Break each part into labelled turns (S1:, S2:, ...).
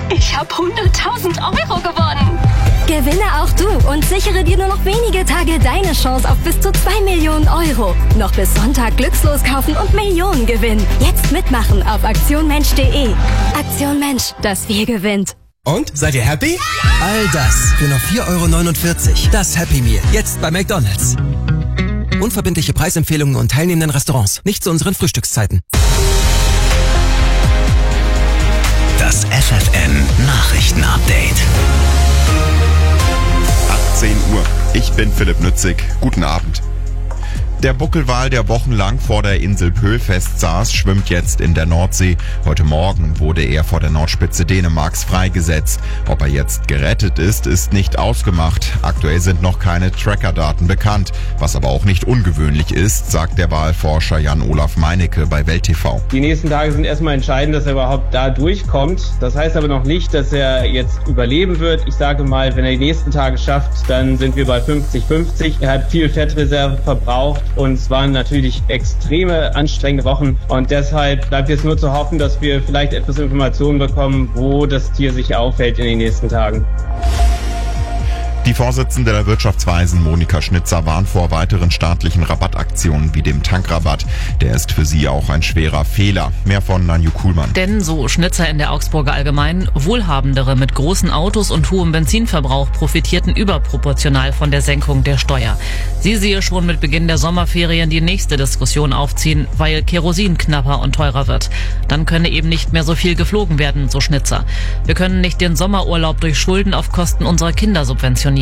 S1: Ich habe 100.000 Euro gewonnen.
S2: Gewinne auch du und sichere dir nur noch wenige Tage deine Chance auf bis zu 2 Millionen Euro. Noch bis Sonntag Glückslos kaufen und Millionen gewinnen. Jetzt mitmachen auf aktionmensch.de. Aktion Mensch, das Wir gewinnt.
S3: Und? Seid ihr happy? All das für nur 4,49 €. Das Happy Meal. Jetzt bei McDonald's. Unverbindliche Preisempfehlungen und teilnehmenden Restaurants. Nicht zu unseren Frühstückszeiten.
S4: Das FFN Nachrichten-Update.
S5: 18 Uhr. Ich bin Philipp Nützig. Guten Abend. Der Buckelwal, der wochenlang vor der Insel Pöhl festsaß, schwimmt jetzt in der Nordsee. Heute Morgen wurde er vor der Nordspitze Dänemarks freigesetzt. Ob er jetzt gerettet ist, ist nicht ausgemacht. Aktuell sind noch keine Trackerdaten bekannt. Was aber auch nicht ungewöhnlich ist, sagt der Walforscher Jan-Olaf Meinecke bei Welt TV.
S6: Die nächsten Tage sind erstmal entscheidend, dass er überhaupt da durchkommt. Das heißt aber noch nicht, dass er jetzt überleben wird. Ich sage mal, wenn er die nächsten Tage schafft, dann sind wir bei 50-50. Er hat viel Fettreserve verbraucht. Und es waren natürlich extreme, anstrengende Wochen. Und deshalb bleibt jetzt nur zu hoffen, dass wir vielleicht etwas Informationen bekommen, wo das Tier sich aufhält in den nächsten Tagen.
S5: Die Vorsitzende der Wirtschaftsweisen Monika Schnitzer warnt vor weiteren staatlichen Rabattaktionen wie dem Tankrabatt. Der ist für sie auch ein schwerer Fehler. Mehr von Nanju Kuhlmann.
S7: Denn, so Schnitzer in der Augsburger Allgemeinen, Wohlhabendere mit großen Autos und hohem Benzinverbrauch profitierten überproportional von der Senkung der Steuer. Sie sehe schon mit Beginn der Sommerferien die nächste Diskussion aufziehen, weil Kerosin knapper und teurer wird. Dann könne eben nicht mehr so viel geflogen werden, so Schnitzer. Wir können nicht den Sommerurlaub durch Schulden auf Kosten unserer Kinder subventionieren.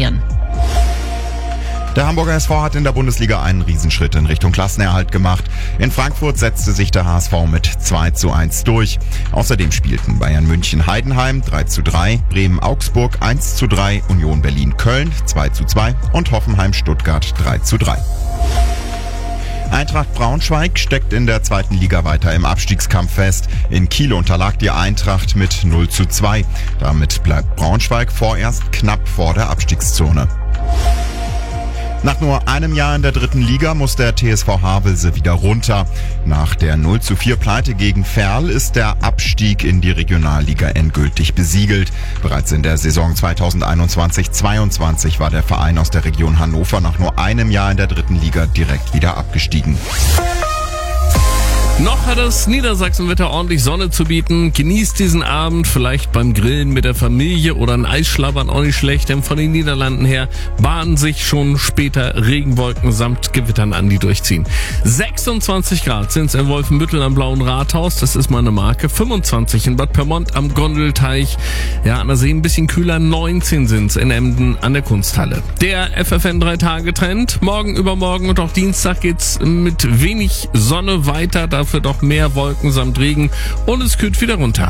S5: Der Hamburger SV hat in der Bundesliga einen Riesenschritt in Richtung Klassenerhalt gemacht. In Frankfurt setzte sich der HSV mit 2:1 durch. Außerdem spielten Bayern München Heidenheim 3:3, Bremen Augsburg 1:3, Union Berlin Köln 2:2 und Hoffenheim Stuttgart 3:3. Eintracht Braunschweig steckt in der zweiten Liga weiter im Abstiegskampf fest. In Kiel unterlag die Eintracht mit 0:2. Damit bleibt Braunschweig vorerst knapp vor der Abstiegszone. Nach nur einem Jahr in der dritten Liga muss der TSV Havelse wieder runter. Nach der 0:4 Pleite gegen Verl ist der Abstieg in die Regionalliga endgültig besiegelt. Bereits in der Saison 2021/22 war der Verein aus der Region Hannover nach nur einem Jahr in der dritten Liga direkt wieder abgestiegen.
S8: Noch hat das Niedersachsenwetter ordentlich Sonne zu bieten. Genießt diesen Abend, vielleicht beim Grillen mit der Familie oder ein Eisschlabbern auch nicht schlecht, denn von den Niederlanden her bahnen sich schon später Regenwolken samt Gewittern an, die durchziehen. 26 Grad sind es in Wolfenbüttel am Blauen Rathaus, das ist meine Marke. 25 in Bad Pyrmont am Gondelteich. Ja, an der See ein bisschen kühler, 19 sind es in Emden an der Kunsthalle. Der FFN 3-Tage-Trend. Morgen, übermorgen und auch Dienstag geht's mit wenig Sonne weiter, dafür doch mehr Wolken samt Regen und es kühlt wieder runter.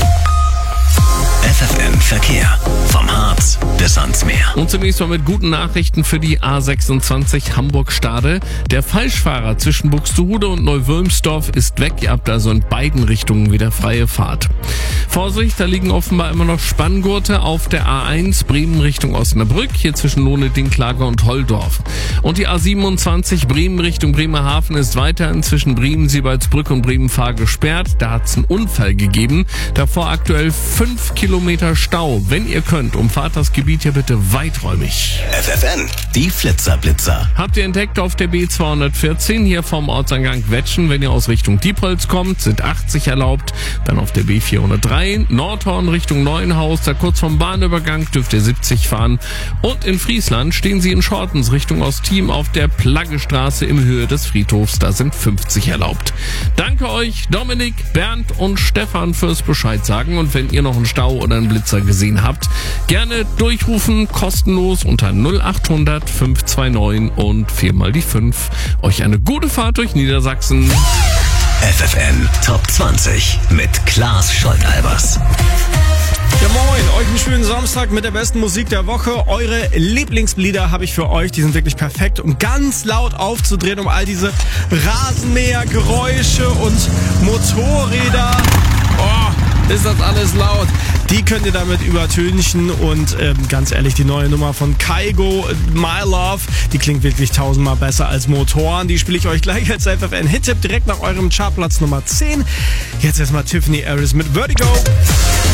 S4: FFN Verkehr. Vom Harz bis ans Meer.
S8: Und zunächst mal mit guten Nachrichten für die A26 Hamburg-Stade. Der Falschfahrer zwischen Buxtehude und Neuwülmsdorf ist weg. Ihr habt also in beiden Richtungen wieder freie Fahrt. Vorsicht, da liegen offenbar immer noch Spanngurte auf der A1 Bremen Richtung Osnabrück, hier zwischen Lohne, Dinklage und Holldorf. Und die A27 Bremen Richtung Bremerhaven ist weiterhin zwischen Bremen, Siebaldbrück und Bremen-Fahr gesperrt. Da hat es einen Unfall gegeben. Davor aktuell 5 Kilometer Stau. Wenn ihr könnt, umfahrt das Gebiet hier bitte weiträumig.
S4: FFN, die Flitzer-Blitzer.
S8: Habt ihr entdeckt auf der B214 hier vom Ortseingang Wetschen, wenn ihr aus Richtung Diepholz kommt, sind 80 erlaubt. Dann auf der B403 Nordhorn Richtung Neuenhaus, da kurz vom Bahnübergang dürft ihr 70 fahren. Und in Friesland stehen sie in Schortens Richtung Ostteam auf der Plaggestraße im Höhe des Friedhofs, da sind 50 erlaubt. Danke euch Dominik, Bernd und Stefan fürs Bescheid sagen, und wenn ihr noch einen Stau oder einen Blitzer gesehen habt, gerne durchrufen, kostenlos unter 0800 529 und 4x5. Euch eine gute Fahrt durch Niedersachsen.
S4: FFN Top 20 mit Klaas Scholtalbers.
S9: Ja moin, euch einen schönen Samstag mit der besten Musik der Woche. Eure Lieblingslieder habe ich für euch, die sind wirklich perfekt, um ganz laut aufzudrehen, um all diese Rasenmähergeräusche und Motorräder. Oh, ist das alles laut. Die könnt ihr damit übertünchen und ganz ehrlich, die neue Nummer von Kygo, My Love, die klingt wirklich 1000-mal besser als Motoren. Die spiele ich euch gleich als FFN-Hit-Tipp direkt nach eurem Chartplatz Nummer 10. Jetzt erstmal Tiffany Harris mit Vertigo.